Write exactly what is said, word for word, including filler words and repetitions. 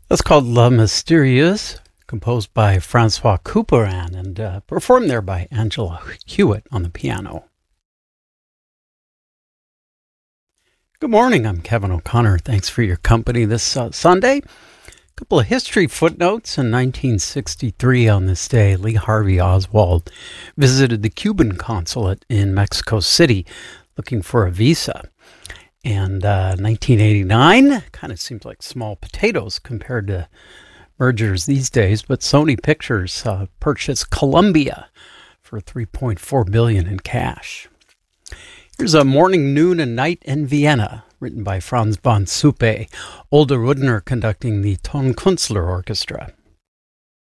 That's called La Mystérieuse, composed by Francois Couperin and uh, performed there by Angela Hewitt on the piano. Good morning, I'm Kevin O'Connor. Thanks for your company this uh, Sunday. A couple of history footnotes. In nineteen sixty-three, on this day, Lee Harvey Oswald visited the Cuban consulate in Mexico City looking for a visa. And uh, nineteen eighty-nine, kind of seems like small potatoes compared to mergers these days, but Sony Pictures uh, purchased Columbia for three point four billion dollars in cash. Here's a Morning, Noon, and Night in Vienna, written by Franz von Suppe, Olga Rudner conducting the Tonkünstler Orchestra.